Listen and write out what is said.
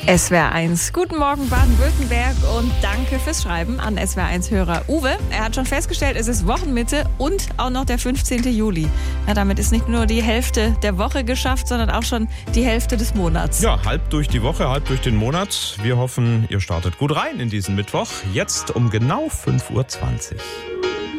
SWR1. Guten Morgen Baden-Württemberg und danke fürs Schreiben an SWR1-Hörer Uwe. Er hat schon festgestellt, es ist Wochenmitte und auch noch der 15. Juli. Ja, damit ist nicht nur die Hälfte der Woche geschafft, sondern auch schon die Hälfte des Monats. Ja, halb durch die Woche, halb durch den Monat. Wir hoffen, ihr startet gut rein in diesen Mittwoch. Jetzt um genau 5:20 Uhr.